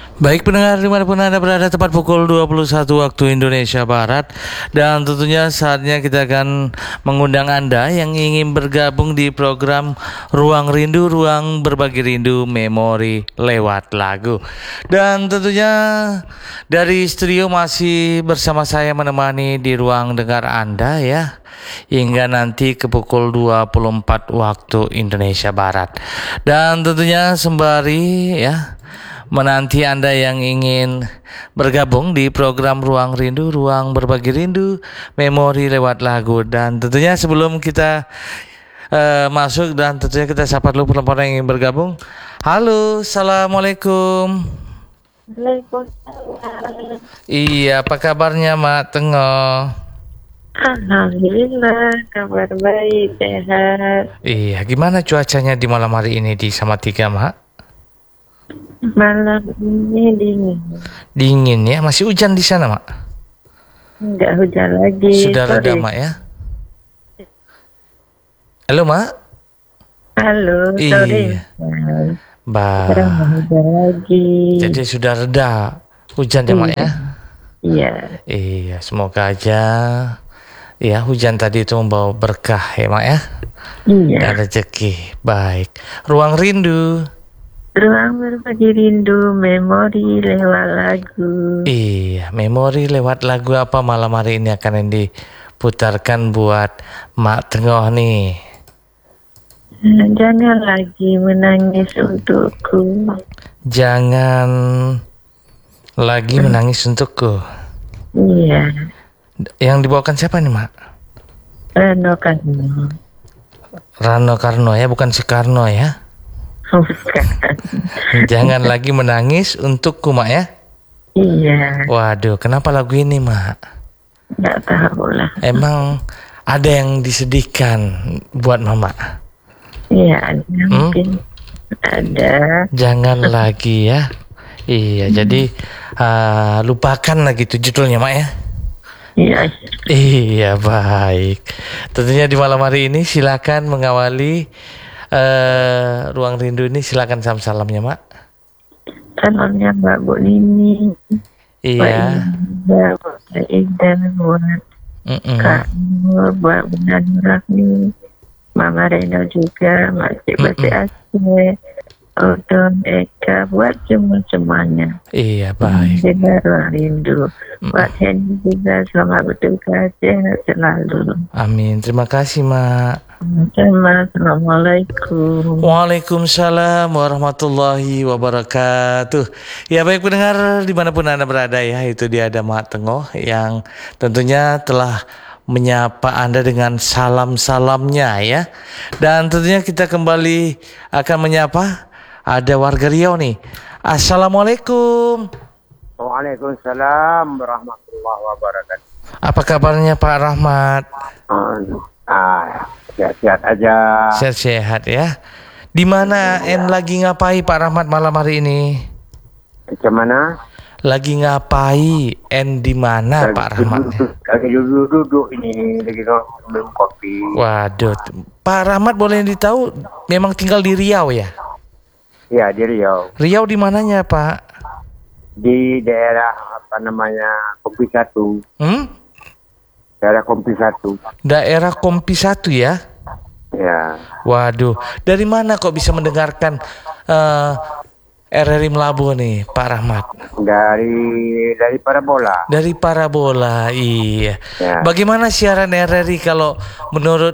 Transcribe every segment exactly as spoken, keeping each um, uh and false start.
Baik pendengar dimanapun Anda berada, tepat pukul dua puluh satu waktu Indonesia Barat. Dan tentunya saatnya kita akan mengundang Anda yang ingin bergabung di program Ruang Rindu, Ruang Berbagi Rindu Memori lewat lagu. Dan tentunya dari studio masih bersama saya menemani di ruang dengar Anda ya, hingga nanti ke pukul dua puluh empat waktu Indonesia Barat. Dan tentunya sembari ya menanti Anda yang ingin bergabung di program Ruang Rindu, Ruang Berbagi Rindu Memori lewat lagu. Dan tentunya sebelum kita uh, masuk dan tentunya kita sapa dulu perempuan yang ingin bergabung. Halo, Assalamualaikum. Waalaikumsalam. Iya, apa kabarnya Mak Tengah? Alhamdulillah, kabar baik, sehat. Iya, gimana cuacanya di malam hari ini di Salatiga, Mak? Malam ini dingin. Dingin ya, masih hujan di sana, Mak? Enggak hujan lagi. Sudah sore. reda, Mak ya? Halo, Mak? Halo, Iya. sore. Bah. Sekarang mau hujan lagi. Jadi sudah reda hujan ya, Mak ya? Iya. Iya, semoga aja ya hujan tadi itu membawa berkah ya, Mak ya? Iya. Dan rezeki. Baik. Ruang Rindu. Ruang Berbagi Rindu Memori lewat lagu. Iya, memori lewat lagu apa malam hari ini akan yang diputarkan buat Mak Tengah nih? Jangan lagi menangis untukku. Jangan lagi menangis untukku. Iya. Yang dibawakan siapa nih, Mak? Rano Karno. Rano Karno ya, bukan Soekarno ya? Bukan. Jangan lagi menangis untukku, Mak ya? Iya. Waduh, kenapa lagu ini, Mak? Nggak tahu lah. Emang ada yang disedihkan buat Mama? Iya, ada Hmm? mungkin ada. Jangan lagi ya. Iya, jadi uh, lupakan lagi itu judulnya, Mak ya? Iya. Iya, baik. Tentunya di malam hari ini silakan mengawali uh, Ruang Rindu ini, silakan salam-salamnya, Mak. Salamnya Mbak Bu Nini. Iya. Mbak Indah, buat Mm-mm. Kak Nur, buat Bunda Nurahmi, Mama Reno juga, Mak Cik Basi Aceh, Odon, Eka, buat semua semuanya. Iya, baik. Juga Ruang Rindu. Buat Hendy juga, selamat bertugas, sehat selalu. Amin. Terima kasih, Mak. Sama, Assalamualaikum. Waalaikumsalam warahmatullahi wabarakatuh. Ya baik pendengar dimanapun Anda berada ya, itu dia ada Mak Tengah yang tentunya telah menyapa Anda dengan salam-salamnya ya. Dan tentunya kita kembali akan menyapa ada warga Riau nih. Assalamualaikum. Waalaikumsalam warahmatullahi wabarakatuh. Apa kabarnya Pak Rahmat? Ah, sehat-sehat aja. Sehat-sehat ya. Di mana En lagi ngapai Pak Rahmat malam hari ini? Gimana? Lagi ngapai En di mana Pak Rahmat? Lagi duduk-duduk ini, lagi minum kopi. Waduh, Pak Rahmat boleh ditahu memang tinggal di Riau ya? Ya, di Riau. Riau di mananya Pak? Di daerah apa namanya Kompi Satu. Hmm? Daerah Kompi Satu. Daerah Kompi Satu ya? Ya. Waduh, dari mana kok bisa mendengarkan uh, R R I Melabu nih Pak Rahmat? Dari dari Parabola. Dari Parabola, iya. Ya. Bagaimana siaran R R I kalau menurut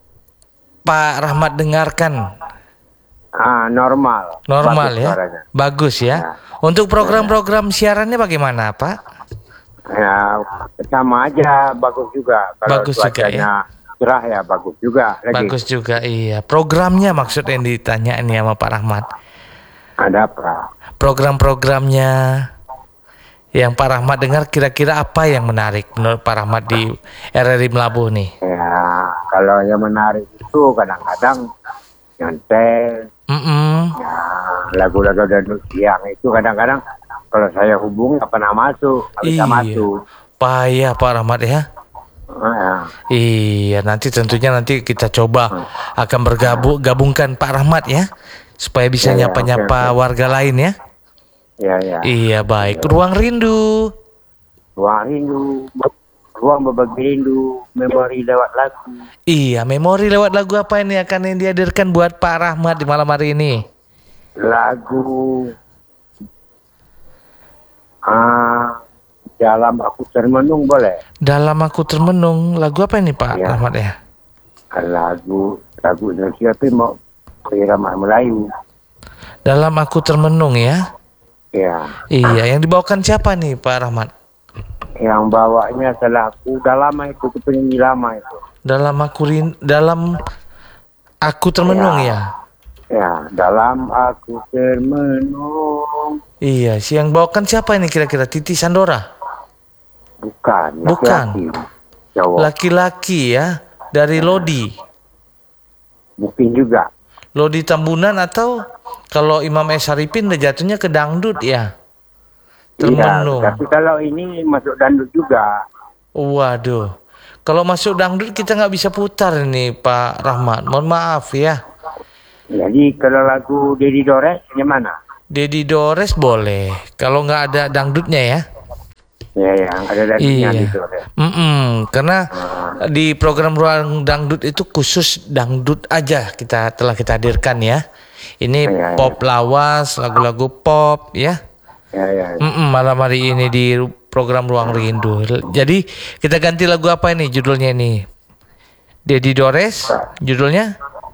Pak Rahmat dengarkan? Ah, normal. Normal Bagus ya? suaranya. Bagus ya? Ya. Untuk program-program siarannya bagaimana Pak? Ya, sama aja, bagus juga. Kalau Bagus juga, cuacanya cerah ya bagus juga. Lagi. Bagus juga, iya. Programnya maksud yang ditanya ini sama Pak Rahmat. Ada apa? Program-programnya yang Pak Rahmat dengar kira-kira apa yang menarik menurut Pak Rahmat di R R I Melabu nih? Ya, kalau yang menarik itu kadang-kadang nyantai. Mm-mm. Ya, lagu-lagu dangdut siang itu kadang-kadang kalau saya hubungi nggak pernah masuk, nggak bisa Iya. masuk. Payah Pak Rahmat ya. Ah, ya. Iya, nanti tentunya nanti kita coba akan bergabung gabungkan Pak Rahmat ya, supaya bisa Ya, ya, nyapa-nyapa oke, oke. warga lain ya. Ya, ya. Iya, baik. Ruang Rindu. Ruang rindu, ruang berbagi rindu, memori lewat lagu. Iya, memori lewat lagu apa ini akan yang dihadirkan buat Pak Rahmat di malam hari ini? Lagu ah dalam aku termenung boleh? Dalam aku termenung, lagu apa ini Pak Ya. Rahmat ya? Lagu lagu Indonesia tapi mau irama Melayu. Dalam aku termenung ya? Ya, Iya, yang dibawakan siapa nih Pak Rahmat? yang bawanya salah aku udah lama itu, itu penyanyi lama itu. Dalam aku rin, dalam aku termenung ya? Ya, dalam aku termenung. Iya, si yang bawakan siapa ini kira-kira? Titi Sandora? Bukan, Bukan. laki-laki. Cowok. Laki-laki ya? Dari Lodi? Mungkin juga. Lodi Tambunan atau kalau Imam S. Haripin udah jatuhnya ke dangdut ya? Termenung. Iya, tapi kalau ini masuk dangdut juga. Waduh, kalau masuk dangdut kita nggak bisa putar ini Pak Rahmat. Mohon maaf ya. Jadi kalau lagu Dedi Dores gimana? Dedi Dores boleh. Kalau nggak ada dangdutnya ya. Ya, yang ada dangdutnya Iya. Dedi Dores. Mm-mm, karena di program Ruang Dangdut itu khusus dangdut aja kita telah kita hadirkan ya. Ini Iya, iya. pop lawas, lagu-lagu pop ya. Ya, ya. ya. Mm-mm, malam hari ini di program Ruang Rindu. Jadi kita ganti lagu apa ini judulnya ini? Dedi Dores judulnya?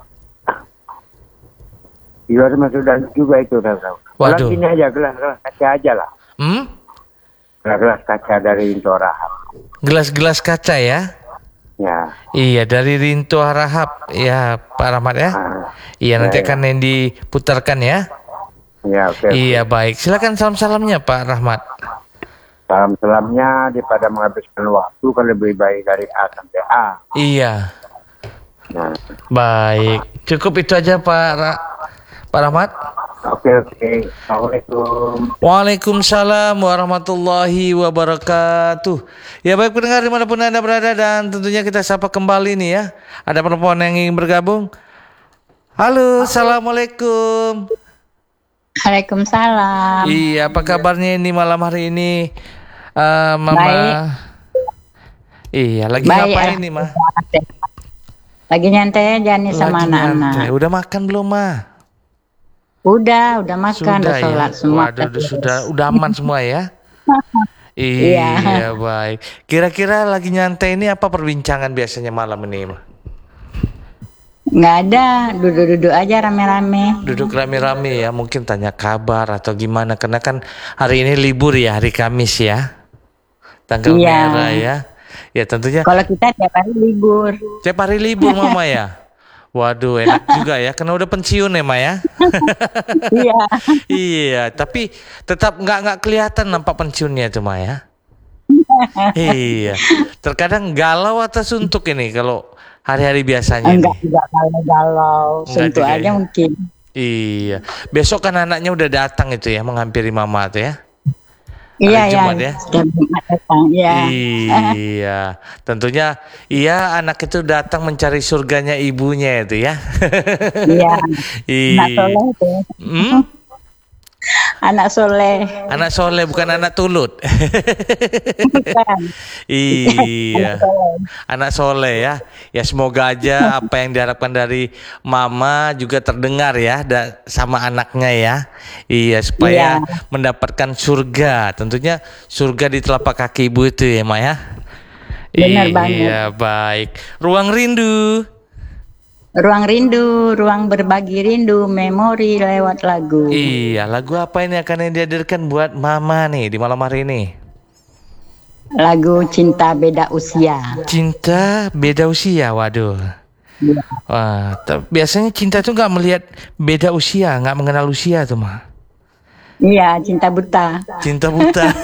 Di luar masuk dangdut juga itu. Tahu. Waduh. Kalau gini aja, gelas-gelas kaca aja lah. Hmm? Gelas-gelas kaca dari Intora. Gelas-gelas kaca ya? Ya. Iya dari Rinto Harahap ya Pak Rahmat ya. Ah, Iya nanti ya, akan yang diputarkan ya. ya, oke. Iya baik. Silakan salam-salamnya Pak Rahmat. Salam-salamnya daripada menghabiskan waktu kan lebih baik dari A sampai A. Iya. Nah, Baik. Cukup itu aja Pak Ra Pak Rahmat. oke, oke. Assalamualaikum. Waalaikumsalam warahmatullahi wabarakatuh. Ya baik pendengar dimanapun Anda berada dan tentunya kita sapa kembali nih ya. Ada perempuan yang ingin bergabung. Halo, assalamualaikum. Waalaikumsalam. Iya, apa kabarnya ini malam hari ini, Eh, Mama? Baik. Iya, lagi Baik, ngapain nih, Ma? Lagi nyantai aja nih sama Lagi anak-anak. nyantai. Udah makan belum, Ma? Udah, udah makan, udah Sudah sholat ya. semua. Waduh, udah, sudah, udah aman semua ya. Iya. Iya, baik. Kira-kira lagi nyantai ini apa perbincangan biasanya malam ini, Ma? Nggak ada, duduk-duduk aja rame-rame. Duduk rame-rame ya, mungkin tanya kabar atau gimana, karena kan hari ini libur ya, hari Kamis ya, tanggal Iya. merah ya. Ya tentunya Kalau kita tiap hari libur. tiap hari libur Mama ya. Waduh enak juga ya, karena udah pensiun ya Ma ya. Iya. Iya, tapi tetap nggak nggak kelihatan nampak pensiunnya tuh Ma ya. Iya, terkadang galau atau suntuk ini kalau hari-hari biasanya Enggak, nih. enggak galau-galau. Enggak Sentuh juga aja ya? mungkin. Iya, besok kan anaknya udah datang itu ya, menghampiri Mama tuh ya. Iya, Hari iya. Jumat ya? Sudah Jumat datang, iya. Iya, tentunya iya anak itu datang mencari surganya ibunya itu ya. Iya. Anak Iya. soleh tuh. Hmm? Anak soleh. Anak soleh bukan anak tulut. Bukan. Iya. Anak soleh. Anak soleh ya. Ya semoga aja apa yang diharapkan dari Mama juga terdengar ya da- sama anaknya ya. Iya supaya Iya. mendapatkan surga. Tentunya surga di telapak kaki ibu itu ya Ma ya. Benar iya, banget. baik. Ruang rindu. Ruang rindu, ruang berbagi rindu, memori lewat lagu. Iya, lagu apa ini akan yang dihadirkan buat Mama nih di malam hari ini? Lagu Cinta Beda Usia. Cinta beda usia, waduh. Iya. Wah, ta- biasanya cinta tuh nggak melihat beda usia, nggak mengenal usia tuh mah. Iya, cinta buta. Cinta buta.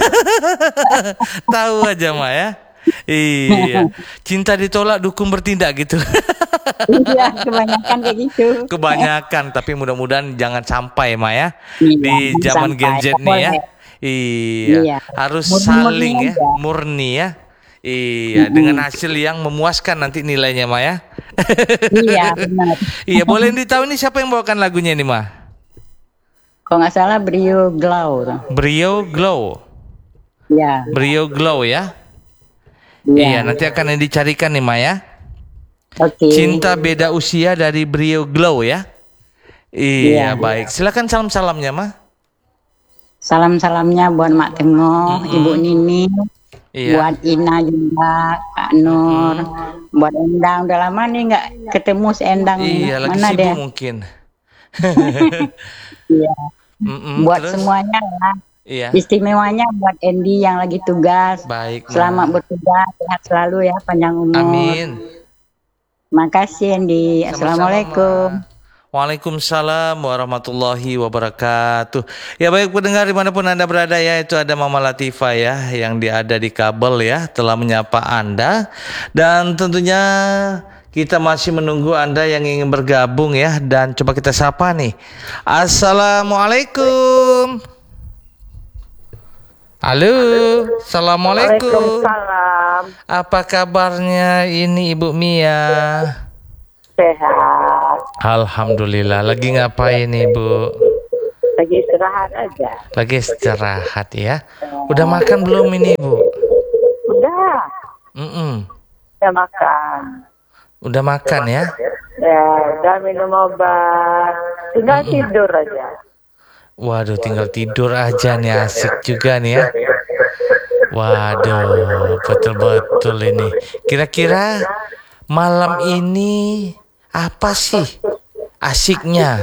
Tahu aja mah ya. Iya, cinta ditolak dukun bertindak gitu. Iya, kebanyakan kayak gitu. Kebanyakan, tapi mudah-mudahan jangan sampai mah ya Iya, di zaman sampai, Gen Z tak nih ya. boleh. Iya, Iya. harus Murni-murni saling ya, aja. murni ya. Iya, dengan hasil yang memuaskan nanti nilainya mah ya. Iya, benar. Iya, boleh ditahu nih siapa yang bawakan lagunya ini mah? Kalau nggak salah Brio Glow. Brio Glow. Ya. Brio Glow ya. Iya. Iya, nanti akan dicarikan nih, Ma ya. Oke. Cinta beda usia dari Brio Glow ya. Iya, Iya. baik. Silakan salam-salamnya, Ma. Salam-salamnya buat Mak Tengok, Mm-mm. Ibu Nini, Iya. buat Ina juga, Kak Nur, buat Endang. Udah lama nih nggak ketemu si Endang. Iya, lagi Mana sibuk dia? mungkin. Iya. Mm-mm, Buat terus? semuanya lah. Iya. Istimewanya buat Endi yang lagi tugas. Baik, Ma. Selamat bertugas, sehat selalu ya, panjang umur. Amin. Makasih Endi. Sama-sama, Assalamualaikum. Ma. Waalaikumsalam warahmatullahi wabarakatuh. Ya baik pendengar dimanapun Anda berada ya, itu ada Mama Latifah ya yang di- ada di kabel ya, telah menyapa Anda. Dan tentunya kita masih menunggu Anda yang ingin bergabung ya. Dan coba kita sapa nih. Assalamualaikum. Halo, Assalamualaikum. Waalaikumsalam. Apa kabarnya ini Ibu Mia? Sehat. Alhamdulillah. Lagi ngapain Ibu? Lagi istirahat aja. Lagi istirahat ya. Udah makan belum ini Ibu? Udah. Mm-mm. Udah makan. Udah makan ya? Ya, udah minum obat. Tinggal tidur aja. Waduh, tinggal tidur aja nih, asik juga nih ya. Waduh, betul-betul ini. Kira-kira malam ini apa sih asiknya?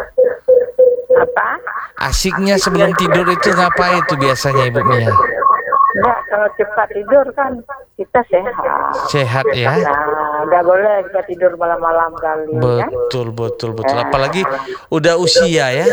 Apa? Asiknya sebelum tidur itu ngapain itu biasanya Ibu Mia? Enggak, kalau cepat tidur kan kita sehat. Sehat ya? Nah, nggak boleh kita tidur malam-malam kali ya. Betul, betul, betul. Apalagi udah usia ya.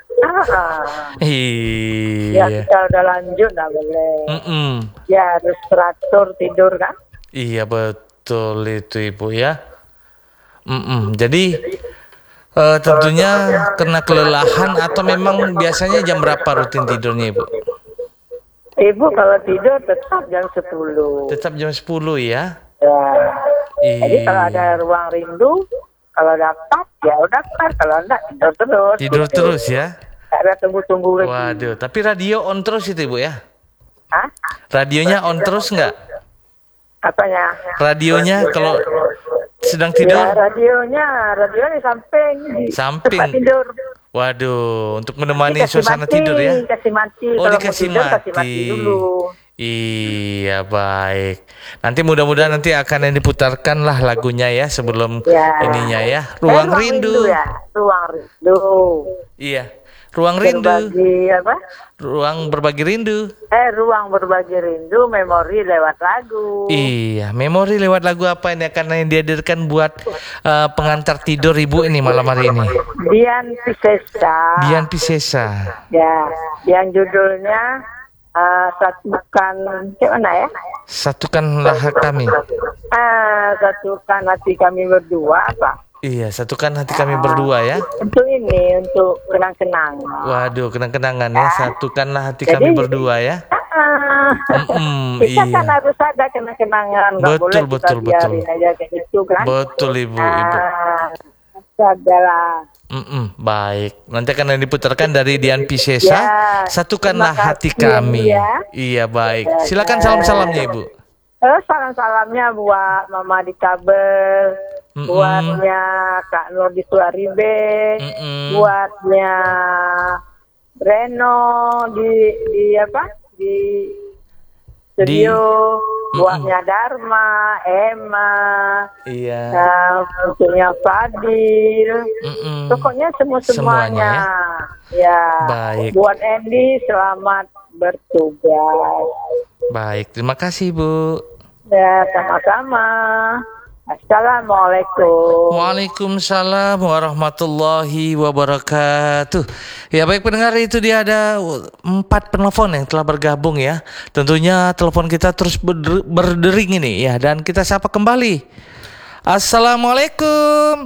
Ah, ya Iya. kita udah lanjut nggak boleh. Mm-mm. Ya harus teratur tidur kan. Iya betul itu Ibu ya. Mm-mm. Jadi eh, tentunya kena kelelahan atau memang biasanya jam berapa rutin tidurnya Ibu? Ibu kalau tidur tetap jam sepuluh. Tetap jam sepuluh ya. Ya. Jadi Iya. kalau ada ruang rindu, kalau dapat ya udah dapat, kalau enggak tidur terus. Tidur gitu. terus ya. Nggak ada tunggu-tunggu lagi. Waduh, tapi radio on terus itu Ibu ya? Hah? Radionya on terus nggak? Apanya? Radionya kalau sedang Ya, tidur? radionya, radionya di samping. Di Samping. tempat tidur. Waduh, untuk menemani Dikasih suasana mati, tidur ya? Kasih mati. Oh, Kalau mau dikasih tidur, kasih mati mati. dulu. Iya, baik. Nanti mudah-mudahan nanti akan yang diputarkan lah lagunya ya sebelum Ya. ininya ya. Eh, Ruang Rindu. ya, ruang rindu. Iya. Ruang Rindu. Berbagi apa? Ruang berbagi rindu. Eh, ruang berbagi rindu, memori lewat lagu. Iya, memori lewat lagu apa ini karena yang dihadirkan buat eh, pengantar tidur Ibu ini malam hari ini. Dian Piscesa. Dian Piscesa. Ya, yang judulnya uh, satukan, gimana ya? Satukanlah kami. Ah, satukan hati kami berdua apa? Iya, satukan hati kami berdua ya. Untuk ini, untuk kenang-kenang. Waduh, kenang-kenangan ya. Satukanlah hati Jadi- kami berdua ya. Ah, Mm-mm, kita iya. kan harus ada kenang-kenangan, nggak Betul, boleh kita betul, biarin betul. aja kayak gitu kan? Betul Ibu, Ibu. Ah, adalah. Mm-mm, baik. Nanti akan diputarkan dari Dian Piscesa. Ya, Satukanlah terima hati kasih, kami. ya. Iya, baik. Silakan salam-salamnya Ibu. Eh, salam-salamnya buat Mama di kabel, Mm-mm. buatnya Kak Nur di Suaribe, Mm-mm. buatnya Reno di di apa di studio, buatnya Dharma, Emma, Iya. nah, untuknya Fadil, Mm-mm. pokoknya semua Semuanya semuanya. Ya. Baik. Buat Andy selamat bertugas. Baik, terima kasih Bu. Ya, sama-sama. Assalamualaikum. Waalaikumsalam warahmatullahi wabarakatuh. Ya baik pendengar, itu dia ada empat penelpon yang telah bergabung ya. Tentunya telepon kita terus berder- berdering ini ya, dan kita sapa kembali. Assalamualaikum.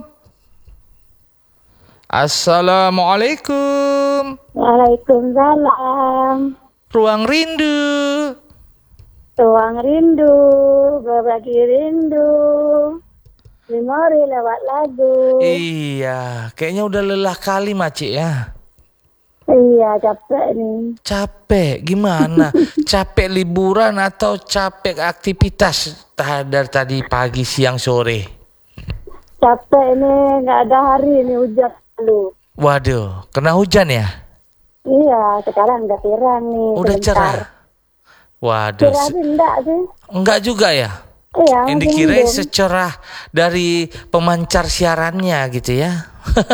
Assalamualaikum. Waalaikumsalam. Ruang Rindu. Ruang rindu, berbagi rindu. Memori lewat lagu. Iya, kayaknya udah lelah kali Macik ya. Iya, capek nih. Capek gimana? Capek liburan atau capek aktivitas ta- dari tadi pagi, siang, sore? Capek ini, nggak ada hari ini hujan dulu. Waduh, kena hujan ya? Iya, sekarang udah terang nih. Udah sebentar. cerah. Waduh, Cerah se- sih enggak sih. enggak juga ya? Iya, Yang masih dikirain mendung. secerah dari pemancar siarannya gitu ya.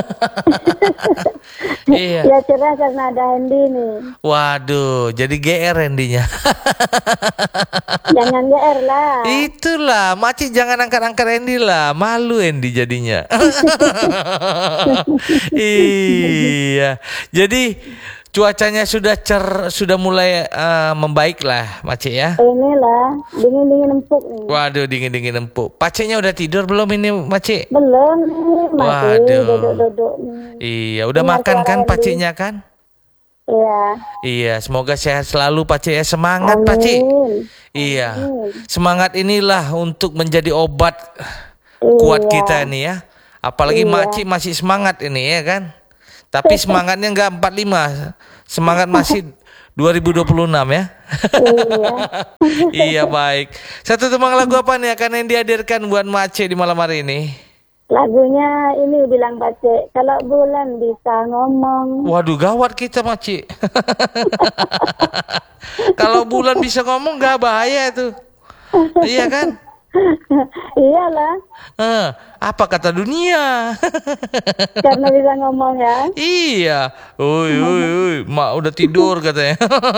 Iya. Ya cerah karena ada Hendy nih. Waduh, jadi G R Randy-nya. Jangan G R lah. Itulah, Maci jangan angkat-angkat Randy lah, malu Randy jadinya. Iya. Jadi cuacanya sudah cer sudah mulai eh, membaik lah, Maci ya. Inilah, dingin-dingin empuk nih. Waduh, dingin-dingin empuk. Pacenya udah tidur belum ini, Maci? Belum nih, masih Waduh. duduk-duduk nih. Iya, udah Dengar makan suara kan Randy. Pacinya kan? Iya. Iya, semoga sehat selalu Paci ya. Semangat Paci. Amin. Iya. Amin. Semangat inilah untuk menjadi obat Iya. kuat kita nih ya. Apalagi Iya. Maci masih semangat ini ya kan. Tapi semangatnya enggak empat puluh lima. Semangat masih dua ribu dua puluh enam ya. Iya. Iya baik. Satu tembang lagu apa nih akan yang dihadirkan buat Maci di malam hari ini? Lagunya ini bilang Pace, kalau bulan bisa ngomong. Waduh gawat kita Maci. Kalau bulan bisa ngomong gak bahaya tuh. Iya kan? Iyalah, Eh, apa kata dunia? karena bisa ngomong ya. Iya. Oi, oi, oi, mak udah tidur katanya.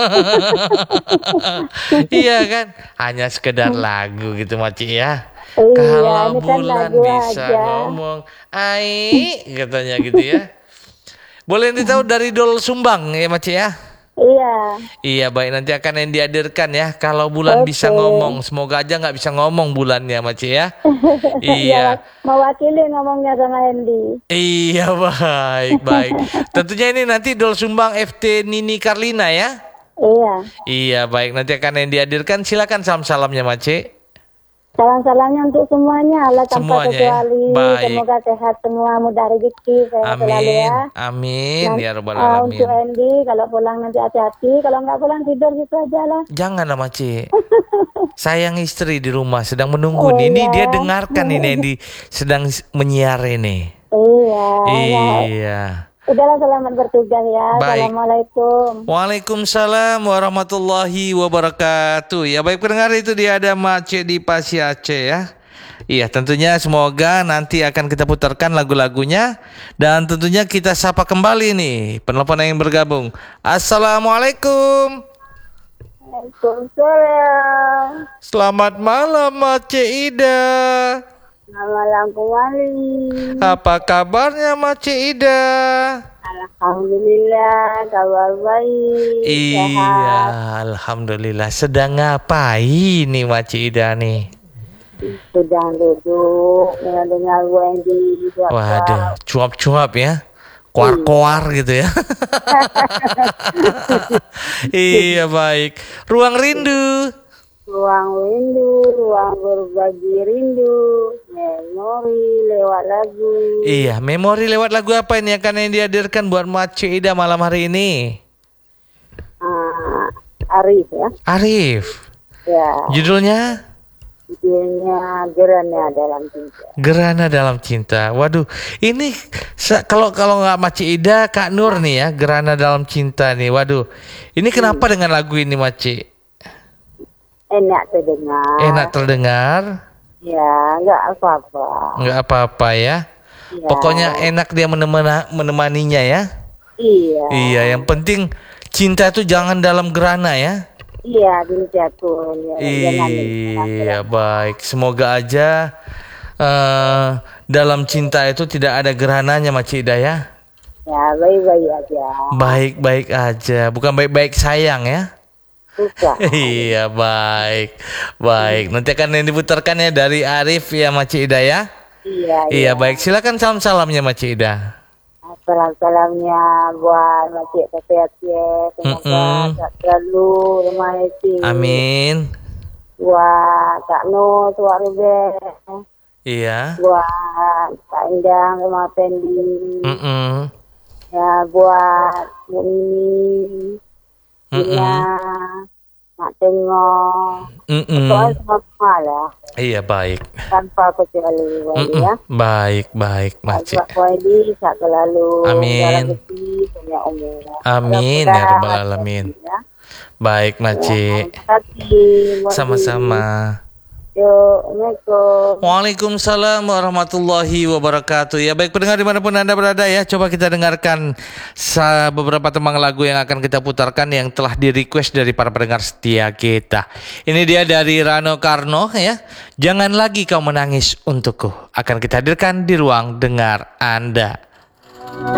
Iya kan? Hanya sekedar lagu gitu Maci ya. Iya, Kalau ini kan bulan lagu bisa aja. ngomong, ai katanya gitu ya. Boleh ditahu dari Dol Sumbang ya Maci ya? Iya. Iya baik, nanti akan yang dihadirkan ya. Kalau bulan Oke. bisa ngomong, semoga aja nggak bisa ngomong bulannya Maci ya. Ya, Iya. mewakili ngomongnya sama Hendy. Iya baik baik. Tentunya ini nanti Dol Sumbang F T Nini Karlina ya. Iya. Iya baik, nanti akan yang dihadirkan. Silakan salam-salamnya Maci. Salam-salamnya untuk semuanya, Allah tanpa Semuanya ya. kecuali. Baik. Semoga sehat semua, mudah rezeki, sehat selalu Amin, ya. amin Nah, ya robbal uh, alamin. untuk Hendy, kalau pulang nanti hati-hati. Kalau nggak pulang tidur gitu aja lah. Janganlah Maci. Sayang istri di rumah sedang menunggu Oh, nih. Ini iya. dia dengarkan ini yang di sedang menyiar ini. Iya. Ya. Iya. Udahlah, selamat bertugas ya. Baik. Assalamualaikum. Waalaikumsalam warahmatullahi wabarakatuh. Ya baik pendengar, itu dia ada Mace di Pasi Aceh ya. Iya tentunya semoga nanti akan kita putarkan lagu-lagunya. Dan tentunya kita sapa kembali nih penelpon yang bergabung. Assalamualaikum. Waalaikumsalam. Selamat malam Mace Ida. Selamat malam kembali. Apa kabarnya Mace Ida? Alhamdulillah, kabar baik. Iya, Sehat. alhamdulillah. Sedang ngapain nih Mace Ida nih? Sudah duduk dengar-dengar Wendy. Waduh, cuap-cuap ya. Koar-koar gitu ya. Iya baik. Ruang rindu. Ruang rindu, ruang berbagi rindu, memori lewat lagu. Iya, memori lewat lagu apa ini akan yang dihadirkan buat Mace Ida malam hari ini? Ah, Arif ya. Arif. Ya, Judulnya judulnya Gerana dalam Cinta. Gerana dalam Cinta. Waduh, ini sa- kalau kalau nggak Mace Ida, Kak Nur nih ya, Gerana dalam Cinta nih. Waduh, ini kenapa dengan lagu ini Mace? Enak terdengar. Enak terdengar, Ya, nggak apa-apa. nggak apa-apa ya. Ya. Pokoknya enak dia menemani, menemaninya ya. Iya. Iya, yang penting cinta itu jangan dalam gerana ya. Iya, Bintiakun. Ya, jangan Iya, baik. Semoga aja eh, dalam cinta itu tidak ada gerananya, Mace Ida ya. Ya, baik-baik aja. Baik-baik aja, bukan baik-baik sayang ya. Bukan. Iya, baik. Baik. Nanti akan yang diputarkan ya dari Arif ya, Mace Ida ya. Iya, Iya, baik. Silakan salam-salamnya Mace Ida. Salam-salamnya buat Makcik Teteh-Teteh. Semoga Mm-mm. tak selalu lemah hati. Amin. Buat Kak Nur, Tuan Ruben. Iya. Buat Kak Endang, Rumah Pendi. Mm-mm. Ya, buat ini Mm-mm. punya nak tengok Mm-mm. soal semua lah Iya, baik. tanpa kecuali Wali ya. Mm-mm. Baik, baik, Makcik. Sebab Wali sak selalu Amin. dalam rezeki banyak umur. Amin ya rabbal alamin. Ya. Baik, Makcik. Terima kasih. Sama-sama. Yuk, Assalamualaikum. Waalaikumsalam warahmatullahi wabarakatuh. Ya, baik pendengar dimanapun Anda berada ya, coba kita dengarkan sa- beberapa tembang lagu yang akan kita putarkan yang telah di request dari para pendengar setia kita. Ini dia dari Rano Karno ya. Jangan lagi kau menangis untukku. Akan kita hadirkan di ruang dengar Anda.